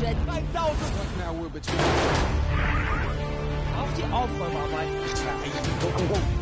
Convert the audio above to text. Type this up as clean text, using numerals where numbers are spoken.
werden 3000. Now we're between. Auf die Aufräumarbeiten.